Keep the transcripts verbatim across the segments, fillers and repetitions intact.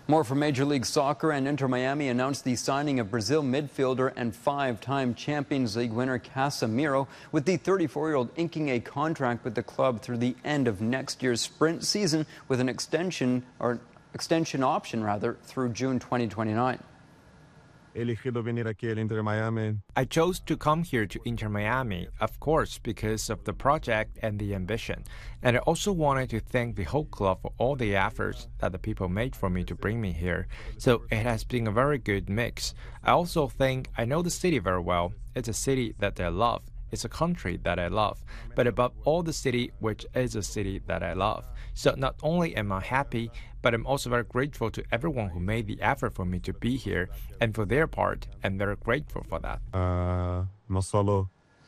More from Major League Soccer, and Inter Miami announced the signing of Brazil midfielder and five-time Champions League winner Casemiro, with the thirty-four-year-old inking a contract with the club through the end of next year's sprint season, with an extension or extension option rather through June twenty twenty-nine. I chose to come here to Inter Miami, of course, because of the project and the ambition. And I also wanted to thank the whole club for all the efforts that the people made for me to bring me here. So it has been a very good mix. I also think I know the city very well. It's a city that I love. It's a country that I love, but above all, the city, which is a city that I love. So not only am I happy, but I'm also very grateful to everyone who made the effort for me to be here, and for their part, I'm very grateful for that. Uh, no solo.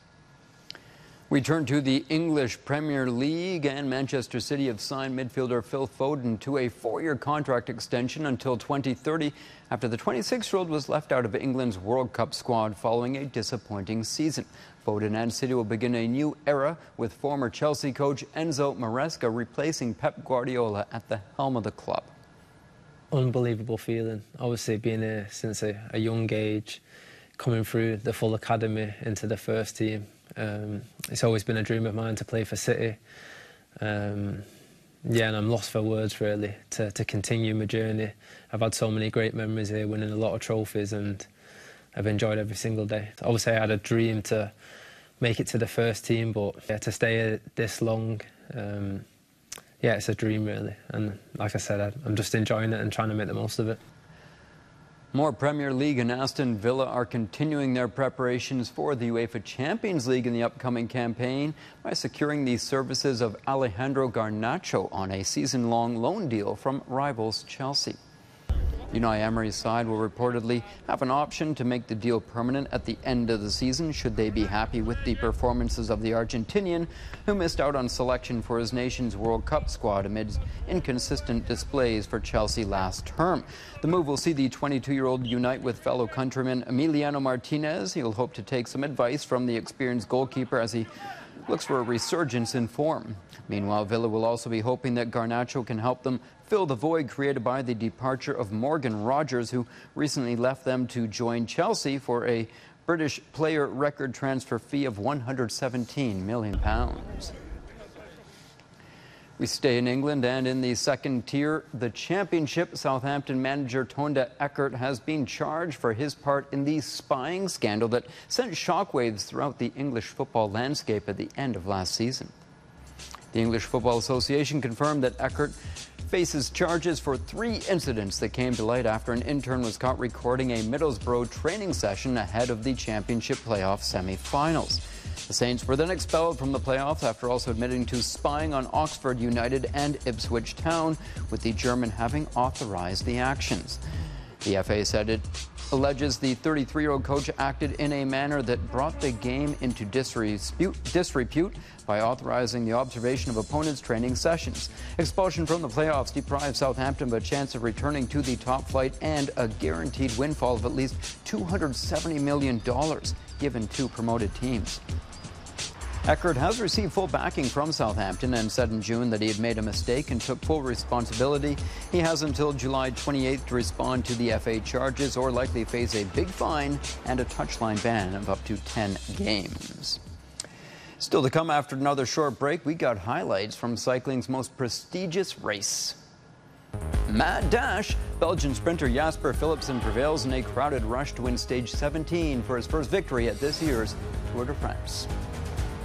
We turn to the English Premier League, and Manchester City have signed midfielder Phil Foden to a four-year contract extension until twenty thirty after the twenty-six-year-old was left out of England's World Cup squad following a disappointing season. Foden and City will begin a new era with former Chelsea coach Enzo Maresca replacing Pep Guardiola at the helm of the club. Unbelievable feeling. Obviously, being here since a, a young age, coming through the full academy into the first team. Um, it's always been a dream of mine to play for City. Um, yeah, and I'm lost for words, really, to, to continue my journey. I've had so many great memories here, winning a lot of trophies, and I've enjoyed every single day. Obviously, I had a dream to make it to the first team, but yeah, to stay here this long, um, yeah, it's a dream, really. And like I said, I'm just enjoying it and trying to make the most of it. More Premier League and Aston Villa are continuing their preparations for the UEFA Champions League in the upcoming campaign by securing the services of Alejandro Garnacho on a season-long loan deal from rivals Chelsea. Unai Emery's side will reportedly have an option to make the deal permanent at the end of the season should they be happy with the performances of the Argentinian, who missed out on selection for his nation's World Cup squad amid inconsistent displays for Chelsea last term. The move will see the twenty-two-year-old unite with fellow countryman Emiliano Martinez. He'll hope to take some advice from the experienced goalkeeper as he looks for a resurgence in form. Meanwhile, Villa will also be hoping that Garnacho can help them fill the void created by the departure of Morgan Rogers, who recently left them to join Chelsea for a British player record transfer fee of one hundred seventeen million pounds. We stay in England, and in the second tier, the Championship, Southampton manager Tonda Eckert has been charged for his part in the spying scandal that sent shockwaves throughout the English football landscape at the end of last season. The English Football Association confirmed that Eckert faces charges for three incidents that came to light after an intern was caught recording a Middlesbrough training session ahead of the Championship playoff semi-finals. The Saints were then expelled from the playoffs after also admitting to spying on Oxford United and Ipswich Town, with the German having authorized the actions. The F A said it alleges the thirty-three-year-old coach acted in a manner that brought the game into disrepute, disrepute by authorizing the observation of opponents' training sessions. Expulsion from the playoffs deprived Southampton of a chance of returning to the top flight and a guaranteed windfall of at least two hundred seventy million dollars given to promoted teams. Eckert has received full backing from Southampton and said in June that he had made a mistake and took full responsibility. He has until July twenty-eighth to respond to the F A charges or likely face a big fine and a touchline ban of up to ten games. Still to come after another short break, we got highlights from cycling's most prestigious race. Mad Dash. Belgian sprinter Jasper Philipsen prevails in a crowded rush to win stage seventeen for his first victory at this year's Tour de France.